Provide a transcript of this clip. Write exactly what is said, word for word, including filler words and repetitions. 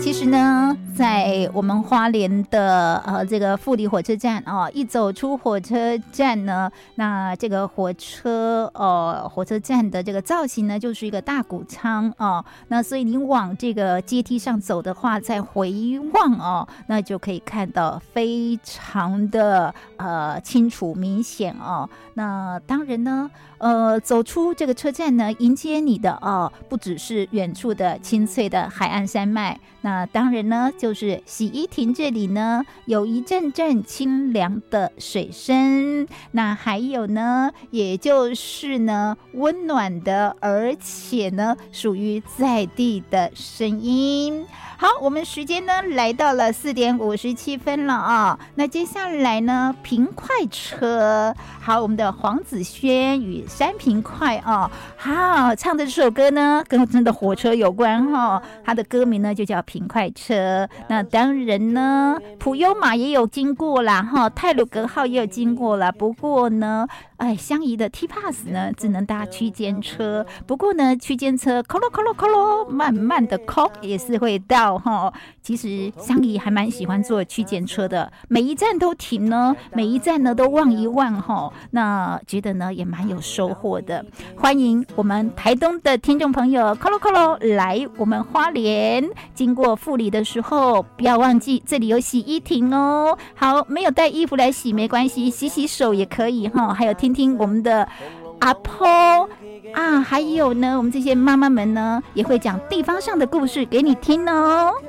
其实呢，在我们花莲的呃这个富里火车站哦，一走出火车站呢，那这个火车呃火车站的这个造型呢，就是一个大谷仓哦。那所以你往这个阶梯上走的话，再回望哦，那就可以看到非常的呃清楚明显哦。那当然呢，呃，走出这个车站呢，迎接你的哦，不只是远处的清脆的海岸山脉，那当然呢，就是洗衣亭这里呢，有一阵阵清凉的水声，那还有呢，也就是呢，温暖的，而且呢，属于在地的声音。好，我们时间呢来到了四点五十七分了啊。那接下来呢，平快车，好，我们的黄子轩与山平快啊，好，唱的这首歌呢，跟真的火车有关哈、哦。它的歌名呢就叫平快车。那当然呢，普悠玛也有经过啦哈，太鲁阁号也有经过啦。不过呢，哎，相宜的 T Pass 呢，只能搭区间车。不过呢，区间车扣咯扣咯扣咯，慢慢的扣也是会到。其实香怡还蛮喜欢坐区间车的，每一站都停呢，每一站呢都望一望哈，那觉得呢也蛮有收获的。欢迎我们台东的听众朋友 ，Kolo Kolo 来我们花莲，经过富里的时候，不要忘记这里有洗衣亭哦。好，没有带衣服来洗没关系，洗洗手也可以哈。还有听听我们的阿婆。啊，还有呢，我们这些妈妈们呢，也会讲地方上的故事给你听哦。